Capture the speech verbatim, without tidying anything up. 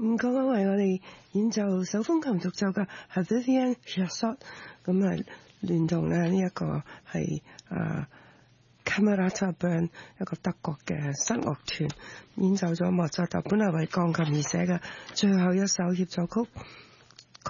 咁剛剛為我哋演奏手風琴獨奏嘅係 Vivian Chassot， 咁啊聯同咧呢一個係啊 Camerata Bern 一個德國嘅室樂團演奏咗莫扎特本來為鋼琴而寫嘅最後一首協奏曲。